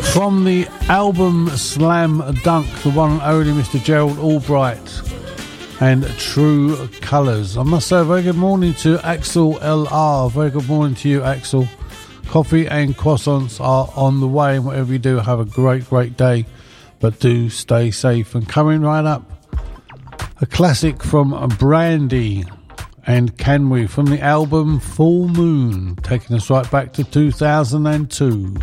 From the album Slam Dunk, the one and only Mr. Gerald Albright and True Colours. I must say a very good morning to Axel LR. Very good morning to you, Axel. Coffee and croissants are on the way, and whatever you do, have a great day. But do stay safe. And coming right up, a classic from Brandy and Can We from the album Full Moon, taking us right back to 2002.